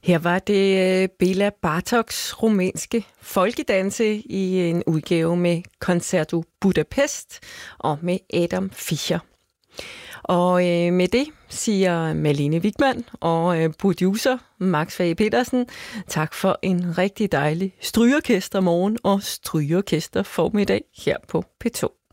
Her var det Bela Bartoks rumænske folkedanse i en udgave med Concerto Budapest og med Adam Fischer. Og med det siger Malene Wigman og producer Max Fage Petersen tak for en rigtig dejlig strygeorkester morgen og strygeorkester formiddag her på P2.